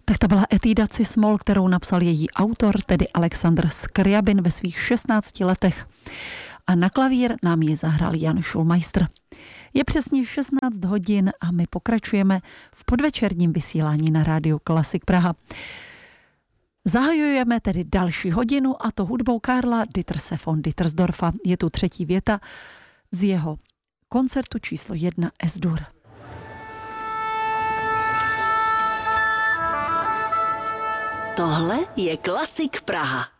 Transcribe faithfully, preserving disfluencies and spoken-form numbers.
Tak to byla etída Cis-moll, kterou napsal její autor, tedy Alexandr Skrjabin ve svých šestnácti letech. A na klavír nám ji zahrál Jan Schulmeister. Je přesně šestnáct hodin a my pokračujeme v podvečerním vysílání na rádiu Klasik Praha. Zahajujeme tedy další hodinu a to hudbou Karla Ditterse von Dittersdorfa. Je tu třetí věta z jeho koncertu číslo jedna S-dur. Tohle je Klasik Praha.